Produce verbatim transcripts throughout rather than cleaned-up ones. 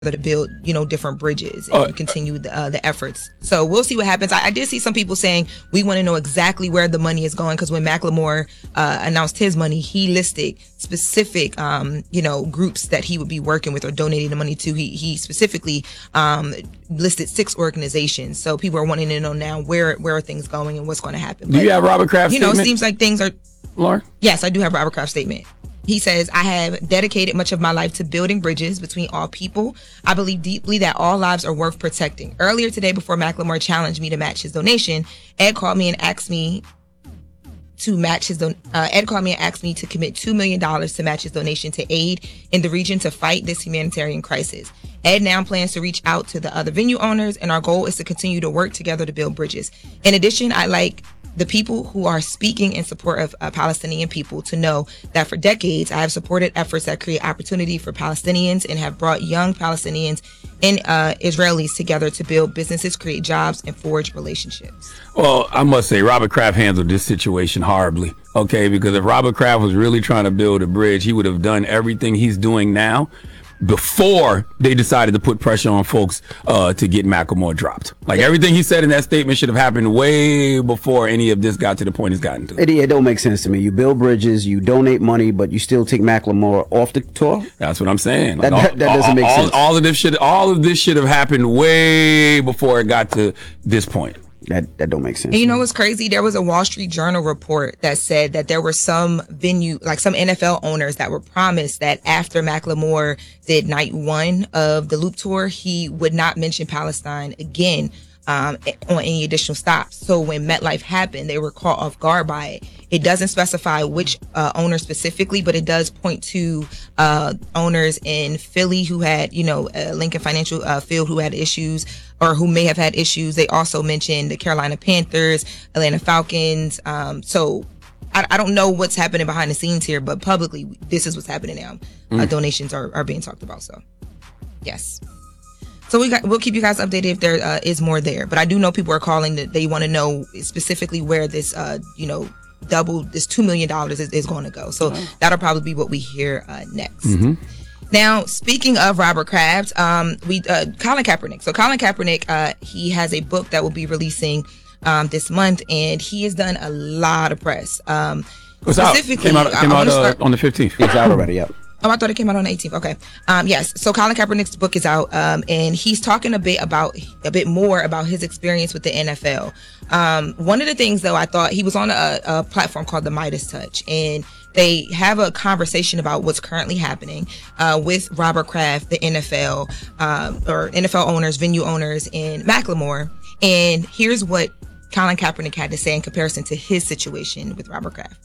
to build, you know, different bridges and uh, continue the, uh, the efforts. So we'll see what happens. I, I did see some people saying we want to know exactly where the money is going, because when Macklemore uh, announced his money, he listed specific, um, you know, groups that he would be working with or donating the money to. He he specifically um, listed six organizations. So people are wanting to know now where where are things going and what's going to happen. Do but, you have Robert Kraft's You know, statement? It seems like things are. Lauren? Yes, I do have Robert Kraft's statement. He says, I have dedicated much of my life to building bridges between all people. I believe deeply that all lives are worth protecting. Earlier today, before Macklemore challenged me to match his donation, Ed called me and asked me to match his don- uh, Ed called me and asked me to commit two million dollars to match his donation to aid in the region to fight this humanitarian crisis. Ed now plans to reach out to the other venue owners, and our goal is to continue to work together to build bridges. In addition, I like the people who are speaking in support of uh, Palestinian people to know that for decades I have supported efforts that create opportunity for Palestinians and have brought young Palestinians and uh, Israelis together to build businesses, create jobs, and forge relationships. Well, I must say Robert Kraft handled this situation horribly, okay? Because if Robert Kraft was really trying to build a bridge, he would have done everything he's doing now before they decided to put pressure on folks uh, to get Macklemore dropped. Like, everything he said in that statement should have happened way before any of this got to the point it's gotten to. It, it don't make sense to me. You build bridges, you donate money, but you still take Macklemore off the tour? That's what I'm saying. Like, that, all, that, that doesn't all, make all, sense. All of this should, all of this should have happened way before it got to this point. That that don't make sense. And you know what's crazy? There was a Wall Street Journal report that said that there were some venue, like some N F L owners that were promised that after Macklemore did night one of the Loop Tour, he would not mention Palestine again um, on any additional stops. So when MetLife happened, they were caught off guard by it. It doesn't specify which uh, owner specifically, but it does point to uh, owners in Philly who had, you know, uh, Lincoln Financial uh, Field who had issues or who may have had issues. They also mentioned the Carolina Panthers, Atlanta Falcons. Um, so I, I don't know what's happening behind the scenes here, but publicly, this is what's happening now. Mm. Uh, donations are, are being talked about. So, yes. So we got, we'll keep you guys updated if there uh, is more there. But I do know people are calling that they want to know specifically where this, uh, you know, double this two million dollars is, is going to go. So wow. That'll probably be what we hear uh, next. Mm-hmm. Now, speaking of Robert Kraft, um, we uh, Colin Kaepernick. So Colin Kaepernick, uh, he has a book that will be releasing um, this month, and he has done a lot of press. Um, it's specifically, out. Came out, came out uh, start, on the fifteenth. It's out already, yeah. Oh, I thought it came out on the eighteenth. Okay. Um, yes. So Colin Kaepernick's book is out, um, and he's talking a bit about a bit more about his experience with the N F L. Um, one of the things, though, I thought he was on a, a platform called the Midas Touch, and they have a conversation about what's currently happening uh, with Robert Kraft, the N F L, um, or N F L owners, venue owners, and Macklemore. And here's what Colin Kaepernick had to say in comparison to his situation with Robert Kraft.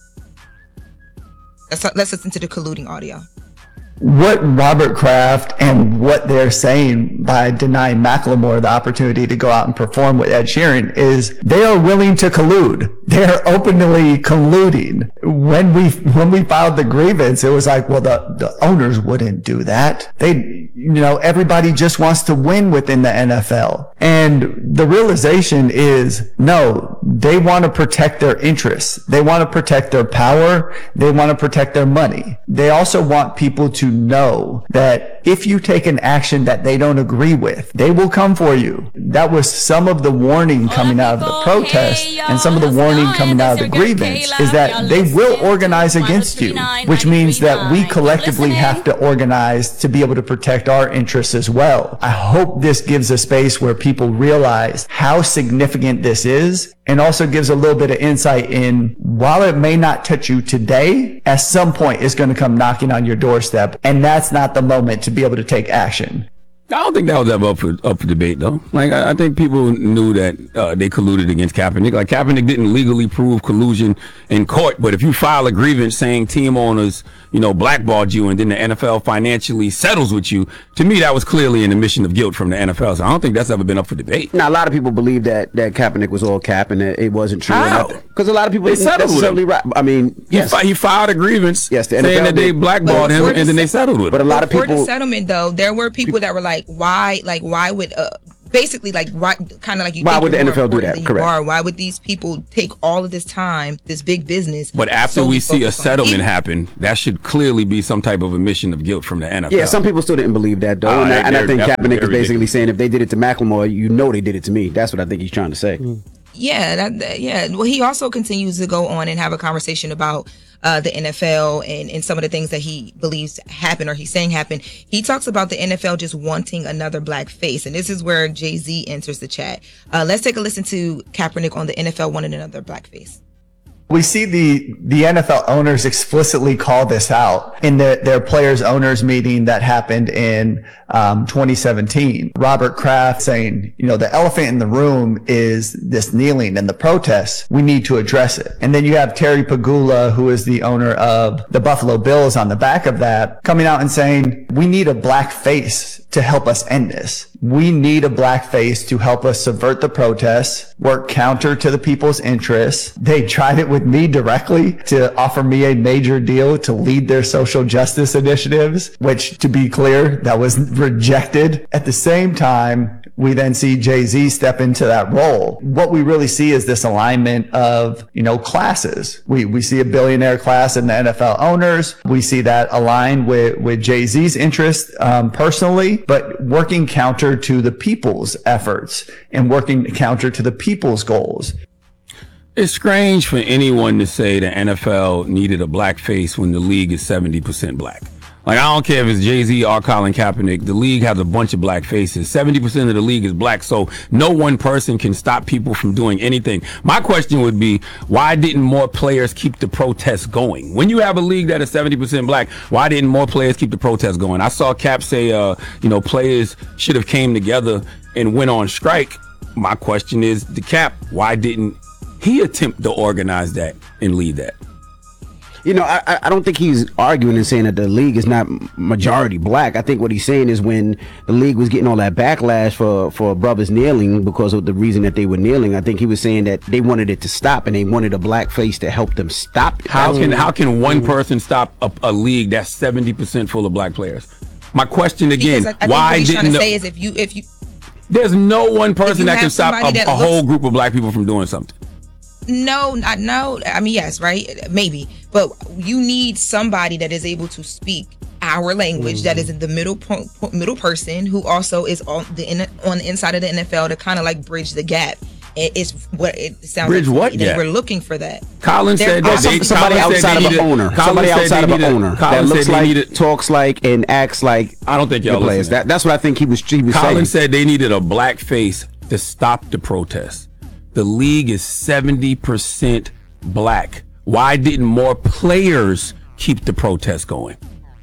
Let's, let's listen to the colluding audio. What Robert Kraft and what they're saying by denying Macklemore the opportunity to go out and perform with Ed Sheeran is they are willing to collude. They're openly colluding. When we when we filed the grievance, it was like, well, the, the owners wouldn't do that. They, you know, everybody just wants to win within the N F L. And the realization is, no, they want to protect their interests. They want to protect their power. They want to protect their money. They also want people to know that if you take an action that they don't agree with, they will come for you. That was some of the warning coming out of the protest and some of the warning coming out of the grievance is that they will organize against you, which means that we collectively have to organize to be able to protect our interests as well. I hope this gives a space where people realize how significant this is and also gives a little bit of insight in, while it may not touch you today, at some point it's going to come knocking on your doorstep, and that's not the moment to be able to take action. I don't think that was ever up for, up for debate, though. Like, I, I think people knew that uh, they colluded against Kaepernick. Like, Kaepernick didn't legally prove collusion in court, but if you file a grievance saying team owners, you know, blackballed you and then the N F L financially settles with you, to me, that was clearly an admission of guilt from the N F L. So I don't think that's ever been up for debate. Now, a lot of people believe that, that Kaepernick was all cap and that it wasn't true. How? Because a lot of people they didn't settled necessarily with him. right. I mean, yes. He, fi- he filed a grievance yes, the saying N F L that they did. blackballed him and then they settled with him. But a lot of For people... the settlement, though, there were people that were like, why, like, why would... Uh, basically like why, kind of like you. Why think would you're the more N F L do important that? than you Correct. are. Why would these people take all of this time, this big business? But after solely we see a focus on settlement even- happen, that should clearly be some type of admission of guilt from the N F L. Yeah, some people still didn't believe that though, Uh, and, I, and I they're- think that's- Kaepernick they're is basically ridiculous. saying if they did it to Macklemore, you know they did it to me. That's what I think he's trying to say. Yeah, that, that- yeah. Well, he also continues to go on and have a conversation about uh, the N F L and, and some of the things that he believes happen or he's saying happen. He talks about the N F L just wanting another black face, and this is where Jay-Z enters the chat. Uh, let's take a listen to Kaepernick on the N F L wanting another black face. We see the, the N F L owners explicitly call this out in the, their players owners meeting that happened in um, twenty seventeen. Robert Kraft saying, you know, the elephant in the room is this kneeling and the protests. We need to address it. And then you have Terry Pagula, who is the owner of the Buffalo Bills, on the back of that, coming out and saying, we need a black face to help us end this. We need a black face to help us subvert the protests, work counter to the people's interests. They tried it with me directly to offer me a major deal to lead their social justice initiatives, which, to be clear, that was rejected. At the same time, we then see Jay-Z step into that role. What we really see is this alignment of, you know, classes. We we see a billionaire class in the N F L owners. We see that aligned with, with Jay-Z's interest um, personally, but working counter to the people's efforts and working counter to the people's goals. It's strange for anyone to say the N F L needed a black face when the league is seventy percent black. Like, I don't care if it's Jay-Z or Colin Kaepernick, the league has a bunch of black faces. seventy percent of the league is black, so no one person can stop people from doing anything. My question would be, why didn't more players keep the protests going? When you have a league that is seventy percent black, why didn't more players keep the protests going? I saw Cap say, uh, you know, players should have came together and went on strike. My question is, the Cap, why didn't he attempt to organize that and lead that? You know, I, I don't think he's arguing and saying that the league is not majority black. I think what he's saying is when the league was getting all that backlash for, for brothers kneeling because of the reason that they were kneeling, I think he was saying that they wanted it to stop and they wanted a black face to help them stop it. How can how can one person stop a, a league that's seventy percent full of black players? My question again, Because I, I think why what he's trying didn't to the, say is if you if you there's no one person you that can have stop a, somebody that a whole looks- group of black people from doing something? No, not no. I mean, yes, right? Maybe. But you need somebody that is able to speak our language, that is in the middle po- po- middle person who also is on the in, on the inside of the N F L to kind of like bridge the gap. It, it's what it sounds Bridge like. what to me. They gap? were looking for that. Colin They're- said Oh, that Some- they, somebody Colin said outside they of an needed- owner. Colin Somebody said outside they of an needed- owner that Colin looks said they like, needed- talks like, and acts like I don't think the y'all players. listen. That, that's what I think he was, he was Colin saying. said they needed a black face to stop the protests. The league is seventy percent black. Why didn't more players keep the protests going?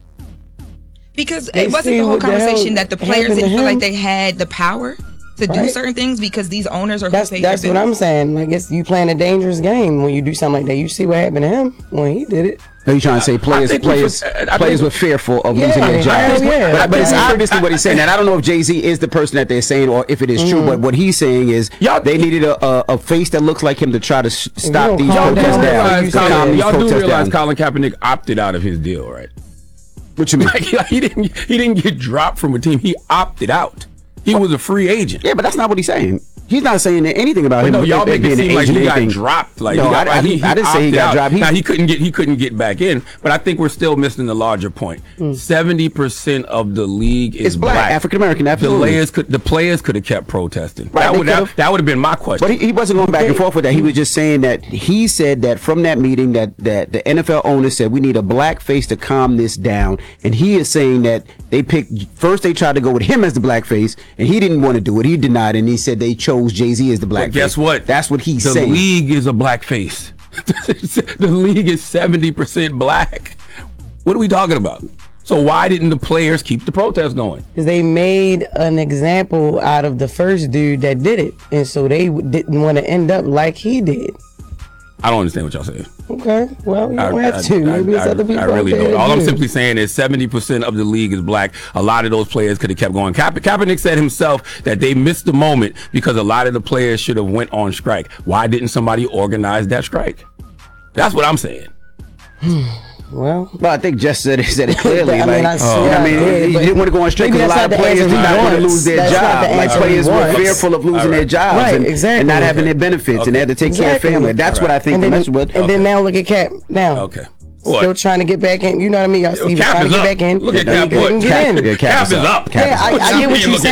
Because They it wasn't see the whole what the hell conversation that the players happened to didn't feel him. like they had the power to do Right. certain things because these owners are who That's pay that's their what I'm bills. saying. Like, it's you playing a dangerous game when you do something like that. You see what happened to him when he did it. Are you trying to say players think we players for- I players think- were fearful of Yeah, losing their jobs? hell yeah. But, but it's I think- obviously what he's saying. And I don't know if Jay-Z is the person that they're saying or if it is true, but what he's saying is Y'all- they needed a, a, a face that looks like him to try to s- stop don't these calm protests down, down. realize Realize to calm Colin, these y'all do protests realize down. Colin Kaepernick opted out of his deal, right? What you mean? Like, he didn't he didn't get dropped from a team. He opted out. He was a free agent. Yeah, but that's not what he's saying. He's not saying anything about But him. no, y'all being make it an seem like agent, he got anything. dropped. Like No, he got, I- I he, didn't- I didn't say he opted got out. dropped. He- now he couldn't get he couldn't get back in. But I think we're still missing the larger point. Seventy percent of the league is It's black, African American, The absolutely. players could the players could have kept protesting. Right, that they would that, could've. that would have been my question. But he, he wasn't going back and forth with that. He was just saying that he said that from that meeting that, that the N F L owner said we need a black face to calm this down. And he is saying that they picked, first they tried to go with him as the black face and he didn't want to do it. He denied it and he said they chose Jay-Z as the black But face. guess what? That's what he's the saying. The league is a black face. The league is seventy percent black. What are we talking about? So why didn't the players keep the protest going? Because they made an example out of the first dude that did it. And so they w- didn't want to end up like he did. I don't understand what y'all saying. Okay, well, you I, don't have I- to. I- Maybe it's I- other people I really out there don't. that All I'm do. simply saying is seventy percent of the league is black. A lot of those players could have kept going. Ka- Kaepernick said himself that they missed the moment because a lot of the players should have went on strike. Why didn't somebody organize that strike? That's what I'm saying. Well, Well, I think Jess said it, said it clearly. I mean, like, I you know what I mean, did, he but didn't want to go on strike maybe because a that's lot not of the players answer do he not want to wants. lose their That's not job. the Like answer he players were wants. fearful of losing All their right. jobs Right, and, exactly. and not having their benefits, Okay. and they had to take care of Exactly. family. That's what I think And the then, message was. and then now look at Cap. Now, Okay. still What? trying to get back in. You know what I me. Y'all see, Cap trying is to get up. back in. Look at and he Cap. couldn't What? get in. Yeah, Cap is up. Cap Yeah, I, I get what Look you're at